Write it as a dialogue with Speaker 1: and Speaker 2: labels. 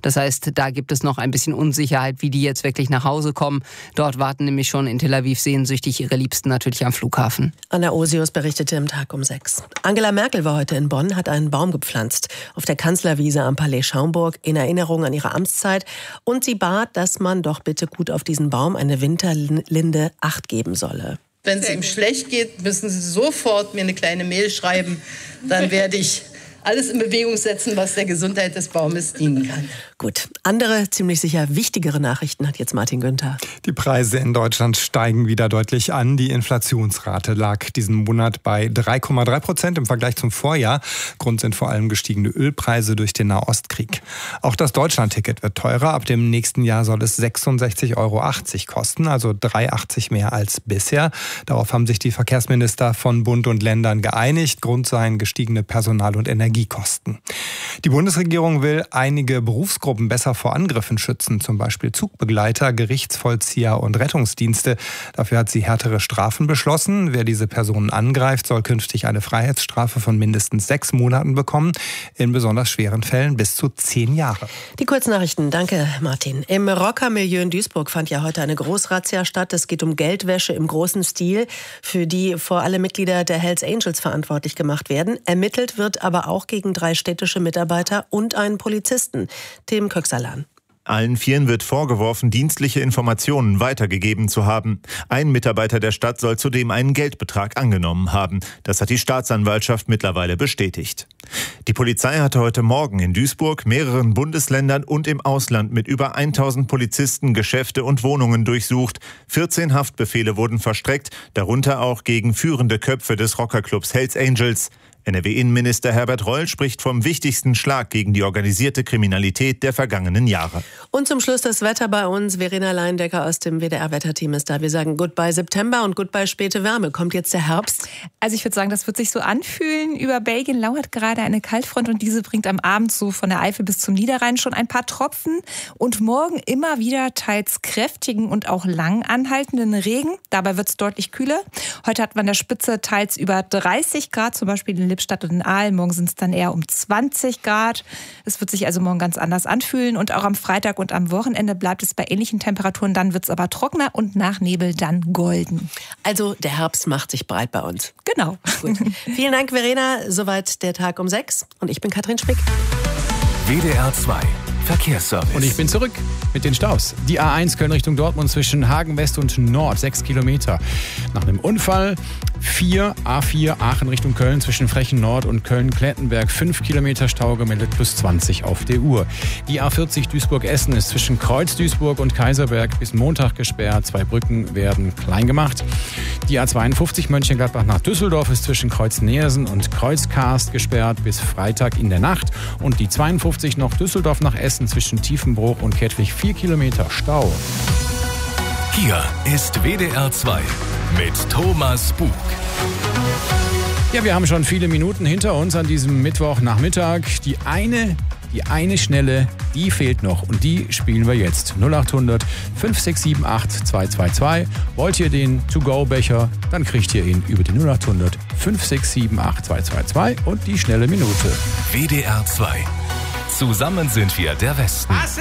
Speaker 1: Das heißt, da gibt es noch ein bisschen Unsicherheit, wie die jetzt wirklich nach Hause kommen. Dort warten nämlich schon in Tel Aviv sehnsüchtig ihre Liebsten natürlich am Flughafen.
Speaker 2: Anna Osius berichtete im Tag um 6. Angela Merkel war heute in Bonn, hat einen Baum gepflanzt auf der Kanzlerwiese am Palais Schaumburg in Erinnerung an ihre Amtszeit. Und sie bat, dass man doch bitte gut auf diesen Baum, eine Winterlinde, Acht geben solle.
Speaker 3: Wenn es ihm schlecht geht, müssen Sie sofort mir eine kleine Mail schreiben. Dann werde ich alles in Bewegung setzen, was der Gesundheit des Baumes dienen kann.
Speaker 2: Gut, andere, ziemlich sicher wichtigere Nachrichten hat jetzt Martin Günther.
Speaker 4: Die Preise in Deutschland steigen wieder deutlich an. Die Inflationsrate lag diesen Monat bei 3,3% im Vergleich zum Vorjahr. Grund sind vor allem gestiegene Ölpreise durch den Nahostkrieg. Auch das Deutschlandticket wird teurer. Ab dem nächsten Jahr soll es 66,80 € kosten, also 3,80 € mehr als bisher. Darauf haben sich die Verkehrsminister von Bund und Ländern geeinigt. Grund seien gestiegene Personal- und Energiekosten. Die Bundesregierung will einige Berufsgruppen besser vor Angriffen schützen, zum Beispiel Zugbegleiter, Gerichtsvollzieher und Rettungsdienste. Dafür hat sie härtere Strafen beschlossen. Wer diese Personen angreift, soll künftig eine Freiheitsstrafe von mindestens 6 Monaten bekommen, in besonders schweren Fällen bis zu 10 Jahre.
Speaker 2: Die Kurznachrichten, danke Martin. Im Rockermilieu in Duisburg fand ja heute eine Großrazzia statt. Es geht um Geldwäsche im großen Stil, für die vor allem Mitglieder der Hells Angels verantwortlich gemacht werden. Ermittelt wird aber auch gegen 3 städtische Mitarbeiter und einen Polizisten. Tim Köxalan.
Speaker 5: Allen 4 wird vorgeworfen, dienstliche Informationen weitergegeben zu haben. Ein Mitarbeiter der Stadt soll zudem einen Geldbetrag angenommen haben. Das hat die Staatsanwaltschaft mittlerweile bestätigt. Die Polizei hatte heute Morgen in Duisburg, mehreren Bundesländern und im Ausland mit über 1000 Polizisten Geschäfte und Wohnungen durchsucht. 14 Haftbefehle wurden verstreckt, darunter auch gegen führende Köpfe des Rockerclubs Hells Angels. NRW-Innenminister Herbert Reul spricht vom wichtigsten Schlag gegen die organisierte Kriminalität der vergangenen Jahre.
Speaker 2: Und zum Schluss das Wetter bei uns. Verena Leindecker aus dem WDR-Wetterteam ist da. Wir sagen Goodbye September und Goodbye späte Wärme. Kommt jetzt der Herbst?
Speaker 6: Also ich würde sagen, das wird sich so anfühlen. Über Belgien lauert gerade eine Kaltfront und diese bringt am Abend so von der Eifel bis zum Niederrhein schon ein paar Tropfen. Und morgen immer wieder teils kräftigen und auch lang anhaltenden Regen. Dabei wird es deutlich kühler. Heute hat man an der Spitze teils über 30 Grad, zum Beispiel in Lippstadt und in Aalen. Morgen sind es dann eher um 20 Grad. Es wird sich also morgen ganz anders anfühlen. Und auch am Freitag und am Wochenende bleibt es bei ähnlichen Temperaturen. Dann wird es aber trockener und nach Nebel dann golden.
Speaker 2: Also der Herbst macht sich breit bei uns.
Speaker 6: Genau.
Speaker 2: Gut. Vielen Dank, Verena. Soweit der Tag um 6. Und ich bin Katrin Spick.
Speaker 7: WDR 2 Verkehrsservice.
Speaker 8: Und ich bin zurück mit den Staus. Die A1 Köln Richtung Dortmund zwischen Hagen West und Nord, 6 Kilometer. Nach einem Unfall 4, A4 Aachen Richtung Köln zwischen Frechen Nord und Köln-Klettenberg, 5 Kilometer Stau gemeldet, plus 20 auf der Uhr. Die A40 Duisburg-Essen ist zwischen Kreuz Duisburg und Kaiserberg bis Montag gesperrt. 2 Brücken werden klein gemacht. Die A52 Mönchengladbach nach Düsseldorf ist zwischen Kreuz Neersen und Kreuz Karst gesperrt bis Freitag in der Nacht. Und die 52 noch Düsseldorf nach Essen zwischen Tiefenbruch und Kettwig, 4 Kilometer Stau.
Speaker 7: Hier ist WDR 2 mit Thomas Bug.
Speaker 8: Ja, wir haben schon viele Minuten hinter uns an diesem Mittwochnachmittag. Die eine schnelle, die fehlt noch und die spielen wir jetzt. 0800 5678 222. Wollt ihr den To-Go-Becher, dann kriegt ihr ihn über die 0800 5678 222 und die schnelle Minute.
Speaker 7: WDR 2. Zusammen sind wir der Westen.